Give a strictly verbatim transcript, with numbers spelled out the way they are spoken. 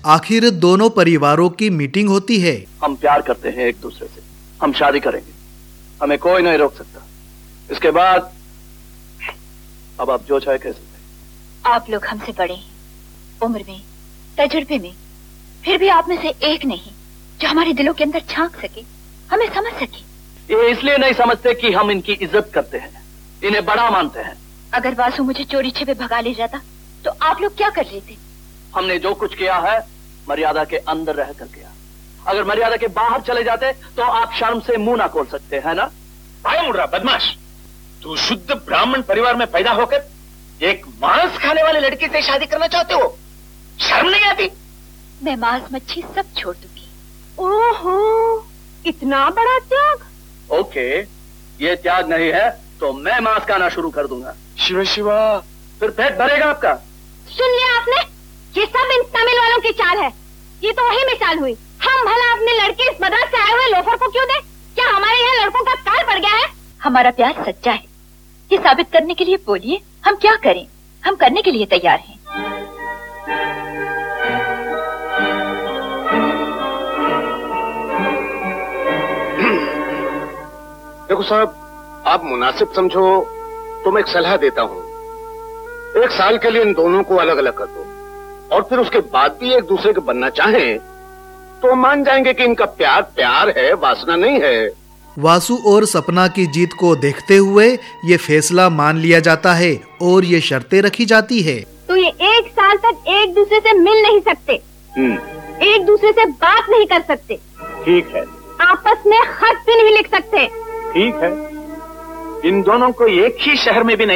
आखिर दोनों परिवारों की मीटिंग होती है। हम प्यार करते हैं एक दूसरे से, हम शादी करेंगे, हमें कोई नहीं रोक सकता। इसके बाद अब आप जो चाहे कह सकते हैं। आप लोग हमसे बड़े हैं, उम्र में, तजुर्बे में, फिर भी आप में से एक नहीं जो हमारे दिलों के अंदर झांक सके, हमें समझ सके। ये इसलिए नहीं समझते कि हम इनकी इज्जत करते हैं, इन्हें बड़ा मानते हैं। अगर वासु मुझे चोरी छिपे भगा ले जाता तो आप लोग क्या कर रहे थे? हमने जो कुछ किया है मर्यादा के अंदर रह कर किया। अगर मर्यादा के बाहर चले जाते तो आप शर्म से मुंह ना खोल सकते, है ना? भाई मुर्रा बदमाश, तू शुद्ध ब्राह्मण परिवार में पैदा होकर एक मांस खाने वाली लड़की से शादी करना चाहते हो? शर्म नहीं आती? मैं मांस मच्छी सब छोड़ दूंगी। ओहो, इतना बड़ा त्याग? ओके, ये त्याग नहीं है तो मैं मांस खाना शुरू कर दूंगा। शिवा शिवा, फिर पेट भरेगा आपका। सुन लिया आपने? ये सब इन तमिल वालों की चाल है। ये तो वही मिसाल हुई। हम भला अपने लड़के इस मद्रास से आए हुए लोफर को क्यों दें? क्या हमारे यहाँ लड़कों का काल पड़ गया है? हमारा प्यार सच्चा है, ये साबित करने के लिए बोलिए हम क्या करें? हम करने के लिए तैयार हैं। देखो साहब, आप मुनासिब समझो तो मैं एक सलाह देता हूँ। एक साल के लिए इन दोनों को अलग अलग कर दो, और फिर उसके बाद भी एक दूसरे के बनना चाहें तो मान जाएंगे कि इनका प्यार प्यार है, वासना नहीं है। वासु और सपना की जीत को देखते हुए ये फैसला मान लिया जाता है और ये शर्तें रखी जाती है। तो ये एक साल तक एक दूसरे से मिल नहीं सकते, एक दूसरे से बात नहीं कर सकते, ठीक है। आपस में खत भी नहीं लिख सकते, ठीक है। इन दोनों को एक ही शहर में भी नहीं